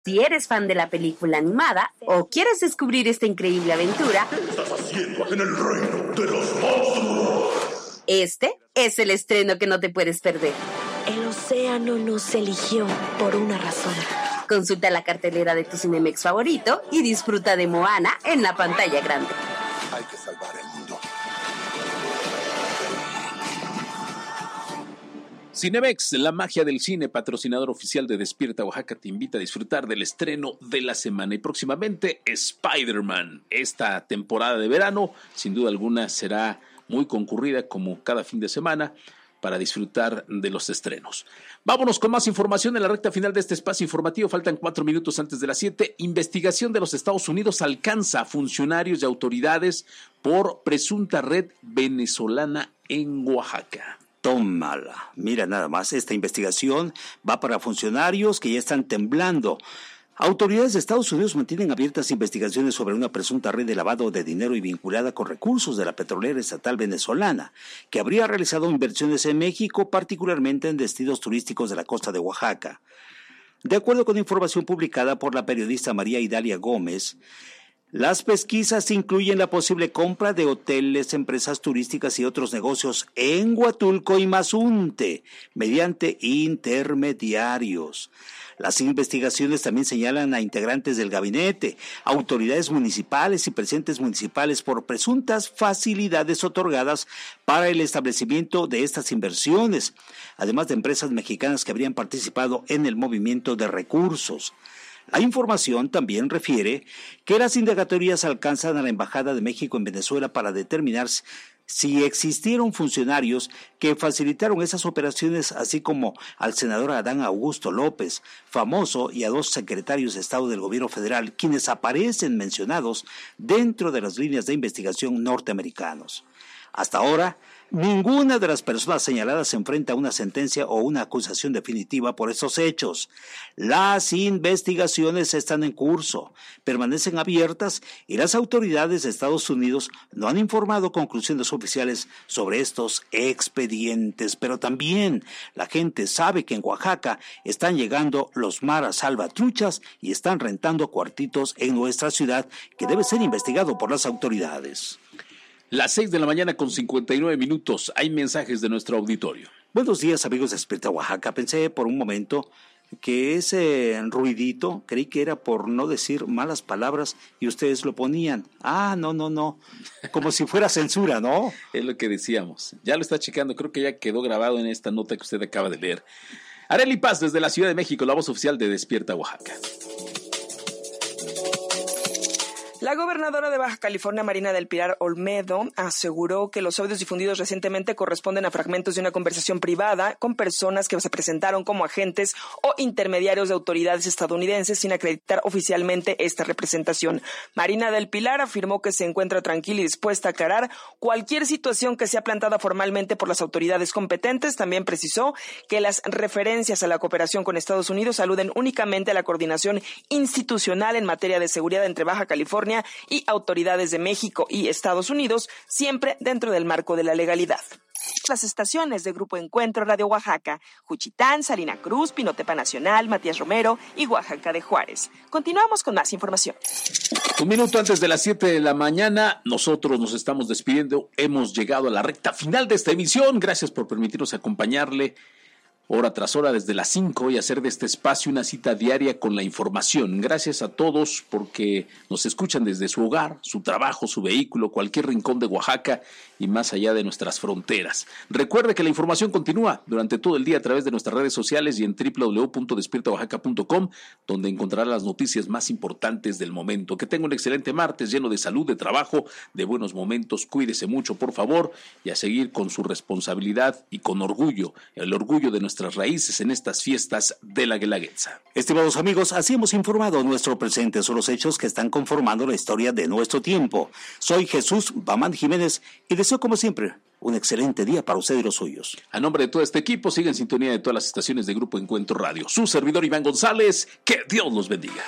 Si eres fan de la película animada o quieres descubrir esta increíble aventura, ¿Qué estás haciendo en el reino de los monstruos? este es el estreno que no te puedes perder. El océano nos eligió por una razón. Consulta la cartelera de tu Cinemex favorito y disfruta de Moana en la pantalla grande. Hay que salvar el mundo. Cinemex, la magia del cine, patrocinador oficial de Despierta Oaxaca, te invita a disfrutar del estreno de la semana y próximamente Spider-Man. Esta temporada de verano, sin duda alguna, será muy concurrida como cada fin de semana para disfrutar de los estrenos. Vámonos con más información en la recta final de este espacio informativo. Faltan 4 minutos antes de las 7. Investigación de los Estados Unidos alcanza a funcionarios y autoridades por presunta red venezolana en Oaxaca. Tómala. Mira nada más, esta investigación va para funcionarios que ya están temblando. Autoridades de Estados Unidos mantienen abiertas investigaciones sobre una presunta red de lavado de dinero y vinculada con recursos de la petrolera estatal venezolana, que habría realizado inversiones en México, particularmente en destinos turísticos de la costa de Oaxaca. De acuerdo con información publicada por la periodista María Idalia Gómez, las pesquisas incluyen la posible compra de hoteles, empresas turísticas y otros negocios en Huatulco y Mazunte, mediante intermediarios. Las investigaciones también señalan a integrantes del gabinete, autoridades municipales y presidentes municipales por presuntas facilidades otorgadas para el establecimiento de estas inversiones, además de empresas mexicanas que habrían participado en el movimiento de recursos. La información también refiere que las indagatorias alcanzan a la Embajada de México en Venezuela para determinar si existieron funcionarios que facilitaron esas operaciones, así como al senador Adán Augusto López, famoso, y a 2 secretarios de Estado del gobierno federal, quienes aparecen mencionados dentro de las líneas de investigación norteamericanos. Hasta ahora, ninguna de las personas señaladas se enfrenta a una sentencia o una acusación definitiva por estos hechos. Las investigaciones están en curso, permanecen abiertas y las autoridades de Estados Unidos no han informado conclusiones oficiales sobre estos expedientes. Pero también la gente sabe que en Oaxaca están llegando los maras salvatruchas y están rentando cuartitos en nuestra ciudad que debe ser investigado por las autoridades. Las 6 de la mañana con 59 minutos. Hay mensajes de nuestro auditorio. Buenos días, amigos de Despierta Oaxaca. Pensé por un momento que ese ruidito, creí que era por no decir malas palabras y ustedes lo ponían. No. Como si fuera censura, ¿no? Es lo que decíamos. Ya lo está checando. Creo que ya quedó grabado en esta nota que usted acaba de leer. Arely Paz, desde la Ciudad de México, la voz oficial de Despierta Oaxaca. La gobernadora de Baja California, Marina del Pilar Olmedo, aseguró que los audios difundidos recientemente corresponden a fragmentos de una conversación privada con personas que se presentaron como agentes o intermediarios de autoridades estadounidenses sin acreditar oficialmente esta representación. Marina del Pilar afirmó que se encuentra tranquila y dispuesta a aclarar cualquier situación que sea planteada formalmente por las autoridades competentes. También precisó que las referencias a la cooperación con Estados Unidos aluden únicamente a la coordinación institucional en materia de seguridad entre Baja California y autoridades de México y Estados Unidos, siempre dentro del marco de la legalidad. Las estaciones de Grupo Encuentro Radio Oaxaca, Juchitán, Salina Cruz, Pinotepa Nacional, Matías Romero y Oaxaca de Juárez. Continuamos con más información. Un minuto antes de las 7 de la mañana, nosotros nos estamos despidiendo. Hemos llegado a la recta final de esta emisión. Gracias por permitirnos acompañarle hora tras hora desde las 5 y hacer de este espacio una cita diaria con la información. Gracias a todos porque nos escuchan desde su hogar, su trabajo, su vehículo, cualquier rincón de Oaxaca y más allá de nuestras fronteras. Recuerde que la información continúa durante todo el día a través de nuestras redes sociales y en www.despiertaoaxaca.com, donde encontrará las noticias más importantes del momento. Que tenga un excelente martes lleno de salud, de trabajo, de buenos momentos. Cuídese mucho, por favor, y a seguir con su responsabilidad y con orgullo, el orgullo de nuestras raíces en estas fiestas de la Guelaguetza. Estimados amigos, así hemos informado. Nuestro presente son los hechos que están conformando la historia de nuestro tiempo. Soy Jesús Bamán Jiménez y deseo, como siempre, un excelente día para usted y los suyos. A nombre de todo este equipo, siga en sintonía de todas las estaciones de Grupo Encuentro Radio. Su servidor Iván González, que Dios los bendiga.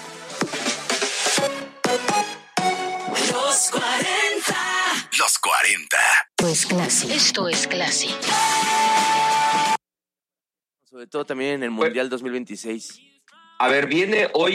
Los 40. Los 40. Esto es clase. Sobre todo también en el Mundial 2026. A ver, viene hoy